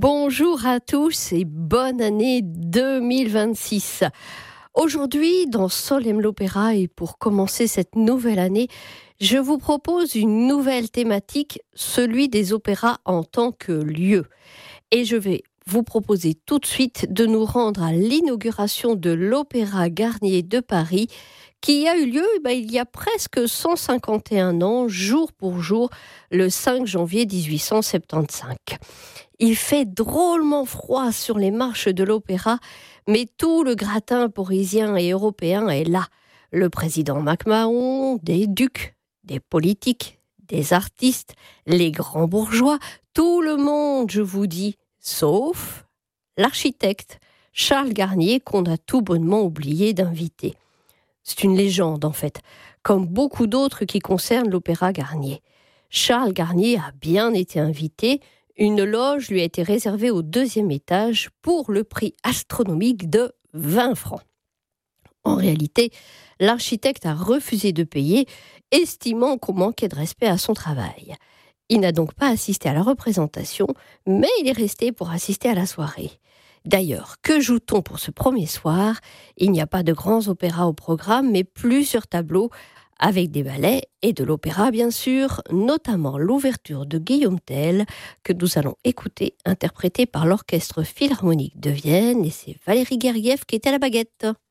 Bonjour à tous et bonne année 2026. Aujourd'hui, dans Solem l'Opéra, et pour commencer cette nouvelle année, je vous propose une nouvelle thématique, celui des opéras en tant que lieu. Et je vais vous proposer tout de suite de nous rendre à l'inauguration de l'Opéra Garnier de Paris, qui a eu lieu il y a presque 151 ans, jour pour jour, le 5 janvier 1875. Il fait drôlement froid sur les marches de l'opéra, mais tout le gratin parisien et européen est là. Le président MacMahon, des ducs, des politiques, des artistes, les grands bourgeois, tout le monde, je vous dis, sauf l'architecte Charles Garnier qu'on a tout bonnement oublié d'inviter. C'est une légende en fait, comme beaucoup d'autres qui concernent l'opéra Garnier. Charles Garnier a bien été invité. Une loge lui a été réservée au 2e étage pour le prix astronomique de 20 francs. En réalité, l'architecte a refusé de payer, estimant qu'on manquait de respect à son travail. Il n'a donc pas assisté à la représentation, mais il est resté pour assister à la soirée. D'ailleurs, que joue-t-on pour ce premier soir ? Il n'y a pas de grands opéras au programme, mais plusieurs tableaux avec des ballets et de l'opéra bien sûr, notamment l'ouverture de Guillaume Tell, que nous allons écouter, interprétée par l'Orchestre Philharmonique de Vienne, et c'est Valérie Gergiev qui est à la baguette.